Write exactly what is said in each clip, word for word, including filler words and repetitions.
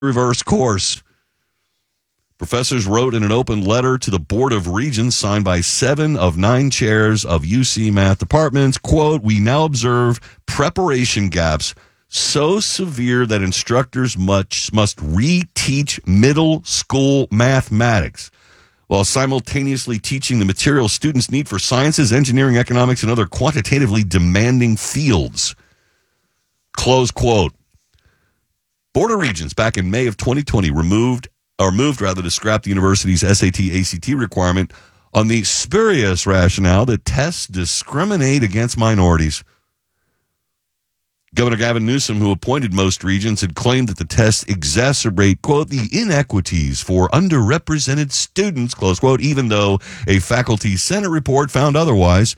reverse course. Professors wrote in an open letter to the Board of Regents signed by seven of nine chairs of U C math departments, quote, "We now observe preparation gaps so severe that instructors much must reteach middle school mathematics while simultaneously teaching the material students need for sciences, engineering, economics, and other quantitatively demanding fields." Close quote. Board of Regents back in May of twenty twenty removed or moved rather to scrap the university's S A T A C T requirement on the spurious rationale that tests discriminate against minorities. Governor Gavin Newsom, who appointed most regents, had claimed that the tests exacerbate, quote, "the inequities for underrepresented students," close quote, even though a faculty senate report found otherwise.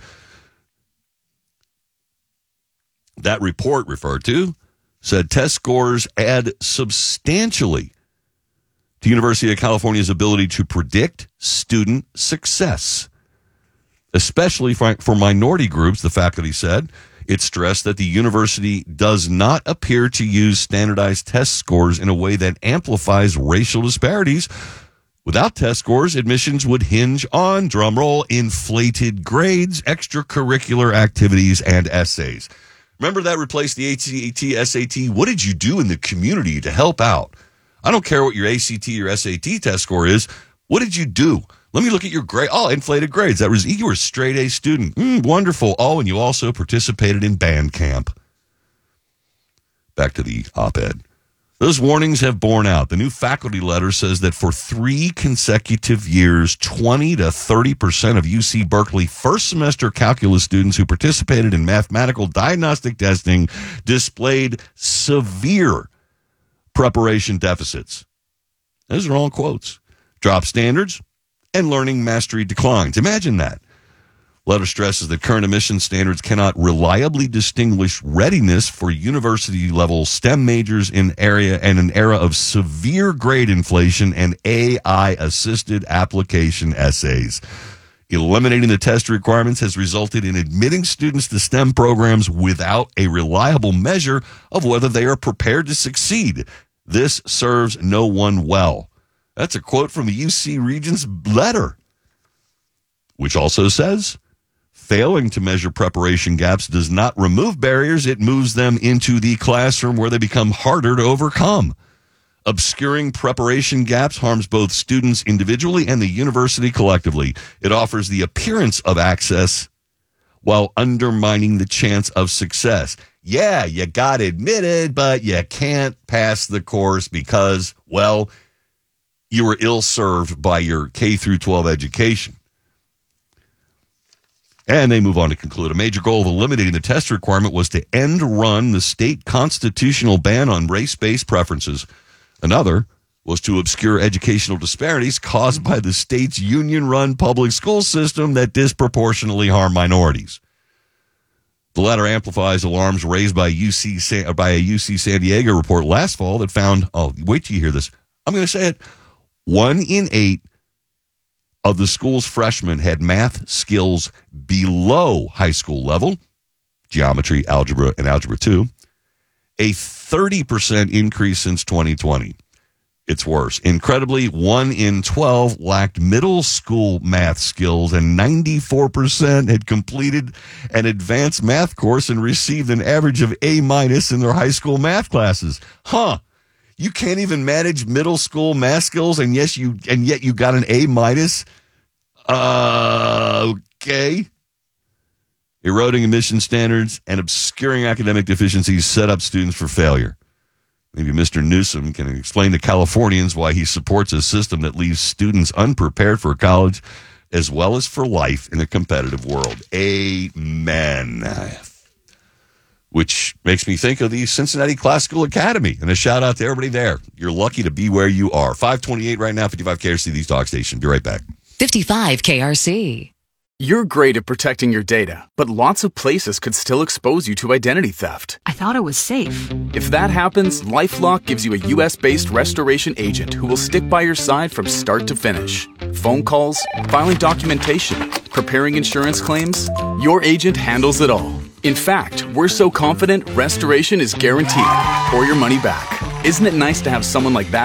That report referred to said test scores add substantially to University of California's ability to predict student success, especially for, for minority groups, the faculty said. It stressed that the university does not appear to use standardized test scores in a way that amplifies racial disparities. Without test scores, admissions would hinge on, drumroll, inflated grades, extracurricular activities, and essays. Remember that replaced the A C T, S A T? What did you do in the community to help out? I don't care what your A C T or S A T test score is. What did you do? Let me look at your grade. Oh, inflated grades. That was, you were a straight A student. Mm, wonderful. Oh, and you also participated in band camp. Back to the op-ed. Those warnings have borne out. The new faculty letter says that for three consecutive years, twenty to thirty percent of U C Berkeley first semester calculus students who participated in mathematical diagnostic testing displayed severe preparation deficits. Those are all quotes. Drop standards and learning mastery declines. Imagine that. Letter stresses that current admission standards cannot reliably distinguish readiness for university-level STEM majors in area and an era of severe grade inflation and A I-assisted application essays. Eliminating the test requirements has resulted in admitting students to STEM programs without a reliable measure of whether they are prepared to succeed. This serves no one well. That's a quote from the U C Regents' letter, which also says, failing to measure preparation gaps does not remove barriers. It moves them into the classroom where they become harder to overcome. Obscuring preparation gaps harms both students individually and the university collectively. It offers the appearance of access while undermining the chance of success. Yeah, you got admitted, but you can't pass the course because, well, you were ill-served by your K through twelve education. And they move on to conclude. A major goal of eliminating the test requirement was to end run the state constitutional ban on race-based preferences. Another was to obscure educational disparities caused by the state's union-run public school system that disproportionately harm minorities. The letter amplifies alarms raised by U C by a U C San Diego report last fall that found, oh, wait till you hear this. I'm going to say it. One in eight of the school's freshmen had math skills below high school level, geometry, algebra, and algebra two, a thirty percent increase since twenty twenty. It's worse. Incredibly, one in twelve lacked middle school math skills, and ninety-four percent had completed an advanced math course and received an average of A minus in their high school math classes. Huh. You can't even manage middle school math skills, and yes, you and yet you got an A minus. Uh, okay. Eroding admission standards and obscuring academic deficiencies set up students for failure. Maybe Mister Newsom can explain to Californians why he supports a system that leaves students unprepared for college as well as for life in a competitive world. Amen. Which makes me think of the Cincinnati Classical Academy. And a shout out to everybody there. You're lucky to be where you are. five twenty-eight right now, fifty-five K R C, the Talk Station. Be right back. fifty-five K R C. You're great at protecting your data, but lots of places could still expose you to identity theft. I thought it was safe. If that happens, LifeLock gives you a U S-based restoration agent who will stick by your side from start to finish. Phone calls, filing documentation, preparing insurance claims, your agent handles it all. In fact, we're so confident restoration is guaranteed or your money back. Isn't it nice to have someone like that